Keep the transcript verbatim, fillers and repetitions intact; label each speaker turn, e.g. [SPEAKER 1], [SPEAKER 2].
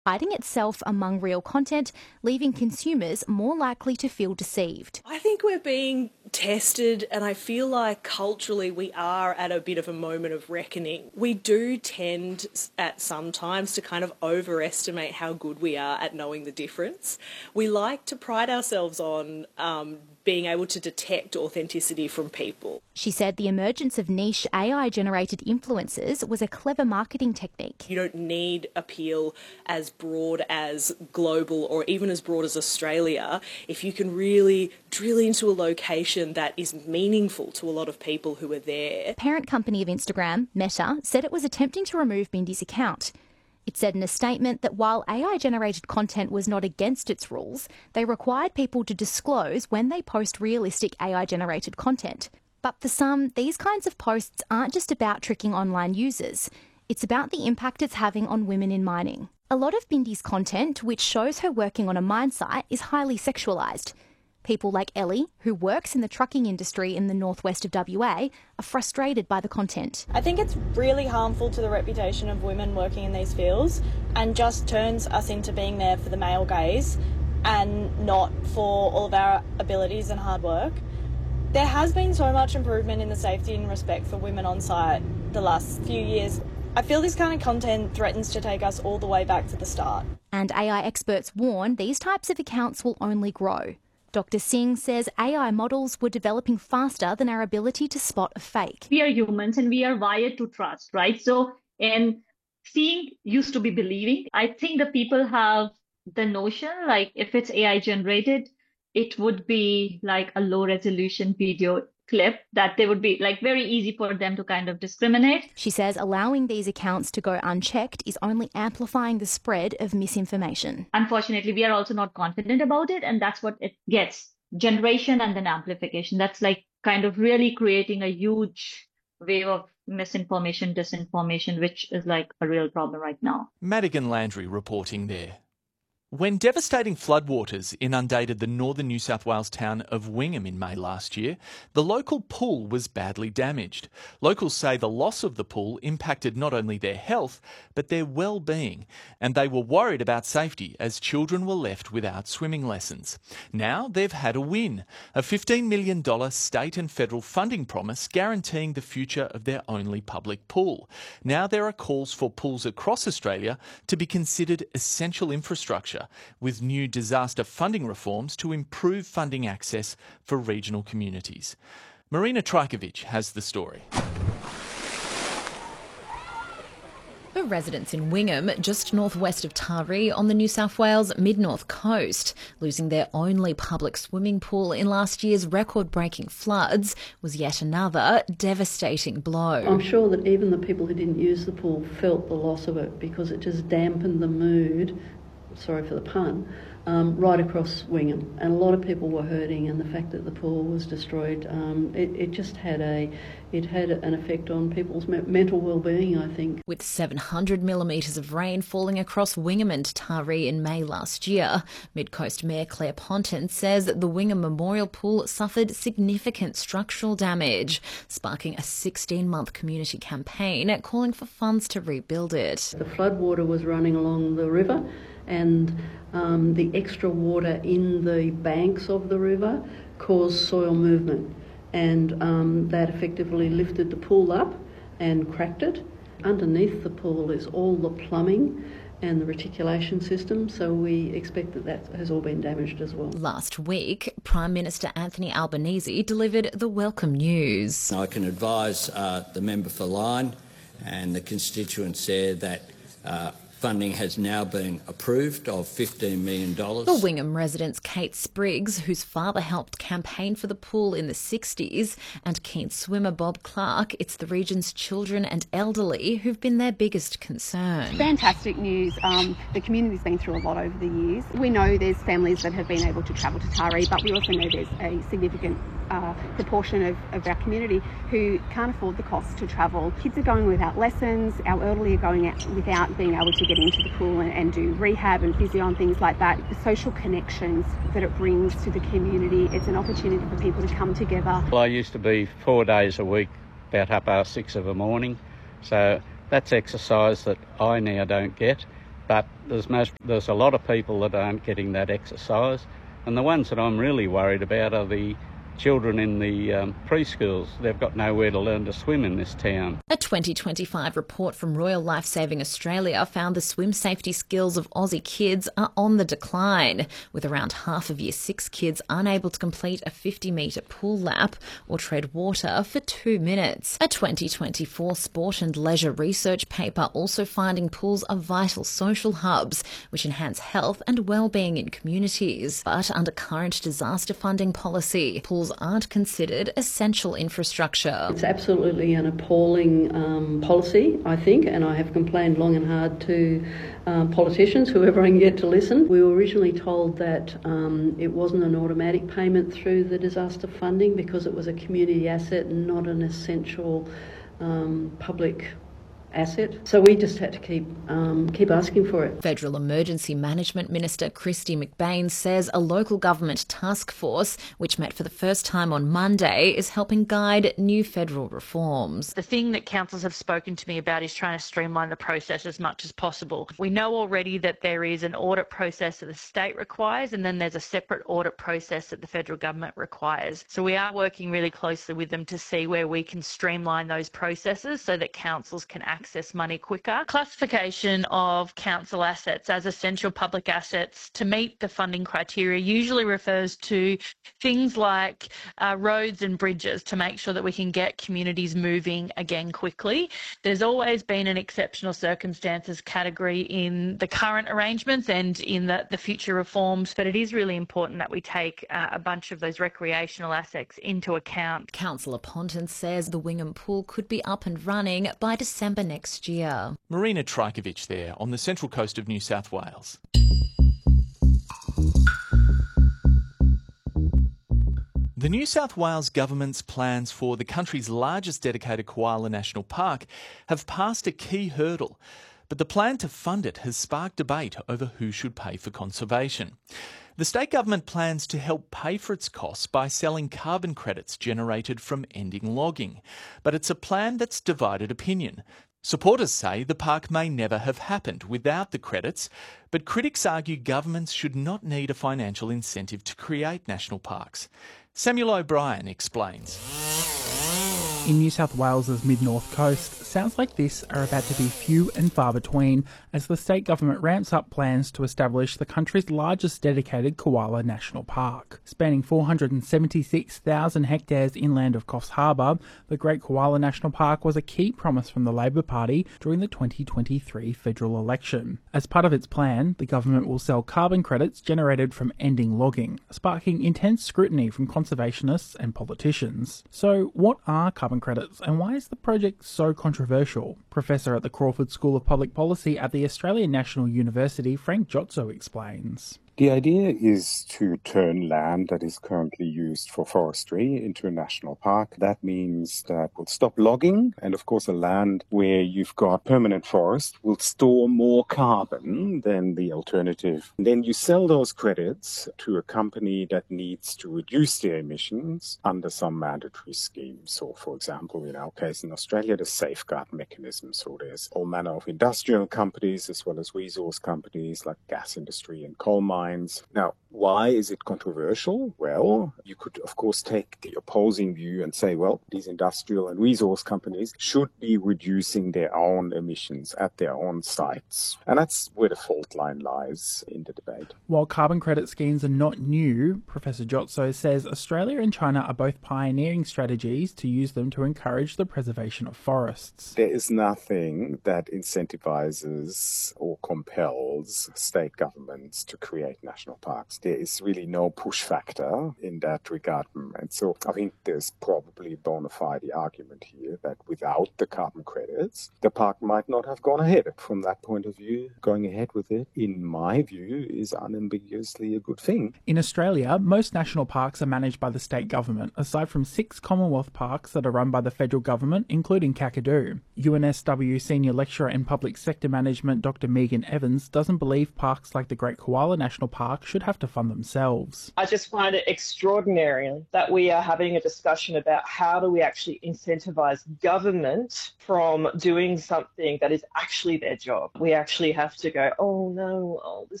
[SPEAKER 1] hiding itself among real content, leaving consumers more likely to feel deceived.
[SPEAKER 2] I think we're being tested, and I feel like culturally we are at a bit of a moment of reckoning. We do tend at some times to kind of overestimate how good we are at knowing the difference. We like to pride ourselves on um, being able to detect authenticity from people.
[SPEAKER 1] She said the emergence of niche A I-generated influencers was a clever marketing technique.
[SPEAKER 2] You don't need appeal as broad as global or even as broad as Australia if you can really drill into a location that is meaningful to a lot of people who are there.
[SPEAKER 1] Parent company of Instagram, Meta, said it was attempting to remove Bindi's account. It said in a statement that while A I-generated content was not against its rules, they required people to disclose when they post realistic A I-generated content. But for some, these kinds of posts aren't just about tricking online users. It's about the impact it's having on women in mining. A lot of Bindi's content, which shows her working on a mine site, is highly sexualised. People like Ellie, who works in the trucking industry in the northwest of W A, are frustrated by the content.
[SPEAKER 3] I think it's really harmful to the reputation of women working in these fields and just turns us into being there for the male gaze and not for all of our abilities and hard work. There has been so much improvement in the safety and respect for women on site the last few years. I feel this kind of content threatens to take us all the way back to the start.
[SPEAKER 1] And A I experts warn these types of accounts will only grow. Doctor Singh says A I models were developing faster than our ability to spot a fake.
[SPEAKER 4] We are humans and we are wired to trust, right? So, and seeing used to be believing. I think the people have the notion, like if it's A I generated, it would be like a low resolution video clip that they would be like very easy for them to kind of discriminate.
[SPEAKER 1] She says allowing these accounts to go unchecked is only amplifying the spread of misinformation.
[SPEAKER 4] Unfortunately, we are also not confident about it, and that's what it gets. Generation and then amplification. That's like kind of really creating a huge wave of misinformation, disinformation, which is like a real problem right now.
[SPEAKER 5] Madigan Landry reporting there. When devastating floodwaters inundated the northern New South Wales town of Wingham in May last year, the local pool was badly damaged. Locals say the loss of the pool impacted not only their health, but their well-being, and they were worried about safety as children were left without swimming lessons. Now they've had a win, a fifteen million dollars state and federal funding promise guaranteeing the future of their only public pool. Now there are calls for pools across Australia to be considered essential infrastructure, with new disaster funding reforms to improve funding access for regional communities. Marina Trajkovic has the story.
[SPEAKER 6] For residents in Wingham, just northwest of Taree on the New South Wales mid-north coast, losing their only public swimming pool in last year's record-breaking floods was yet another devastating blow.
[SPEAKER 7] I'm sure that even the people who didn't use the pool felt the loss of it because it just dampened the mood, sorry for the pun, um, right across Wingham. And a lot of people were hurting, and the fact that the pool was destroyed, um, it, it just had a it had an effect on people's me- mental well-being, I think.
[SPEAKER 6] With seven hundred millimetres of rain falling across Wingham and Taree in May last year, Mid-Coast Mayor Claire Ponton says the Wingham Memorial Pool suffered significant structural damage, sparking a sixteen-month community campaign calling for funds to rebuild it.
[SPEAKER 7] The floodwater was running along the river, and um, the extra water in the banks of the river caused soil movement, and um, that effectively lifted the pool up and cracked it. Underneath the pool is all the plumbing and the reticulation system, so we expect that that has all been damaged as well.
[SPEAKER 6] Last week, Prime Minister Anthony Albanese delivered the welcome news.
[SPEAKER 8] I can advise uh, the member for Lyne and the constituents there that uh, funding has now been approved of fifteen million dollars.
[SPEAKER 6] For Wingham residents Kate Spriggs, whose father helped campaign for the pool in the sixties, and keen swimmer Bob Clark, it's the region's children and elderly who've been their biggest concern.
[SPEAKER 9] Fantastic news. Um, the community's been through a lot over the years. We know there's families that have been able to travel to Taree, but we also know there's a significant uh, proportion of, of our community who can't afford the cost to travel. Kids are going without lessons, our elderly are going out without being able to get into the pool and, and do rehab and physio and things like that. The social connections that it brings to the community, it's an opportunity for people to come together.
[SPEAKER 10] Well, I used to be four days a week, about half past six of the morning, so that's exercise that I now don't get. but there's most there's a lot of people that aren't getting that exercise, and the ones that I'm really worried about are the children in the um, preschools. They've got nowhere to learn to swim in this town.
[SPEAKER 6] A twenty twenty-five report from Royal Lifesaving Australia found the swim safety skills of Aussie kids are on the decline, with around half of Year six kids unable to complete a fifty metre pool lap or tread water for two minutes. A twenty twenty-four Sport and Leisure research paper also finding pools are vital social hubs, which enhance health and well-being in communities. But under current disaster funding policy, pools aren't considered essential infrastructure.
[SPEAKER 7] It's absolutely an appalling um, policy, I think, and I have complained long and hard to um, politicians, whoever I can get to listen. We were originally told that um, it wasn't an automatic payment through the disaster funding because it was a community asset and not an essential um, public asset. So we just had to keep um, keep asking for it.
[SPEAKER 6] Federal Emergency Management Minister Kristy McBain says a local government task force, which met for the first time on Monday, is helping guide new federal reforms.
[SPEAKER 11] The thing that councils have spoken to me about is trying to streamline the process as much as possible. We know already that there is an audit process that the state requires, and then there's a separate audit process that the federal government requires. So we are working really closely with them to see where we can streamline those processes so that councils can act access money quicker. Classification of council assets as essential public assets to meet the funding criteria usually refers to things like uh, roads and bridges to make sure that we can get communities moving again quickly. There's always been an exceptional circumstances category in the current arrangements and in the, the future reforms, but it is really important that we take uh, a bunch of those recreational assets into account.
[SPEAKER 6] Councillor Ponton says the Wingham Pool could be up and running by December next year.
[SPEAKER 5] Marina Trajkovic there on the central coast of New South Wales. The New South Wales government's plans for the country's largest dedicated koala national park have passed a key hurdle, but the plan to fund it has sparked debate over who should pay for conservation. The state government plans to help pay for its costs by selling carbon credits generated from ending logging, but it's a plan that's divided opinion. Supporters say the park may never have happened without the credits, but critics argue governments should not need a financial incentive to create national parks. Samuel O'Brien explains.
[SPEAKER 12] In New South Wales's mid-north coast, sounds like this are about to be few and far between as the state government ramps up plans to establish the country's largest dedicated koala national park. Spanning four hundred seventy-six thousand hectares inland of Coffs Harbour, the Great Koala National Park was a key promise from the Labor Party during the twenty twenty-three federal election. As part of its plan, the government will sell carbon credits generated from ending logging, sparking intense scrutiny from conservationists and politicians. So what are carbon credits and why is the project so controversial? Professor at the Crawford School of Public Policy at the Australian National University, Frank Giotso, explains.
[SPEAKER 13] The idea is to turn land that is currently used for forestry into a national park. That means that we'll stop logging, and of course a land where you've got permanent forest will store more carbon than the alternative. And then you sell those credits to a company that needs to reduce their emissions under some mandatory scheme. So for example, in our case in Australia, the safeguard mechanism. So there's all manner of industrial companies as well as resource companies like gas industry and coal mines. Now, why is it controversial? Well, you could, of course, take the opposing view and say, well, these industrial and resource companies should be reducing their own emissions at their own sites. And that's where the fault line lies in the debate.
[SPEAKER 12] While carbon credit schemes are not new, Professor Giotso says Australia and China are both pioneering strategies to use them to encourage the preservation of forests.
[SPEAKER 13] There is nothing that incentivizes or compels state governments to create national parks. There is really no push factor in that regard. And so I think there's probably a bona fide argument here that without the carbon credits, the park might not have gone ahead. From that point of view, going ahead with it, in my view, is unambiguously a good thing.
[SPEAKER 12] In Australia, most national parks are managed by the state government, aside from six Commonwealth parks that are run by the federal government, including Kakadu. U N S W Senior Lecturer in Public Sector Management Doctor Megan Evans doesn't believe parks like the Great Koala National Park should have to fund themselves.
[SPEAKER 14] I just find it extraordinary that we are having a discussion about how do we actually incentivise government from doing something that is actually their job. We actually have to go, oh no, oh, this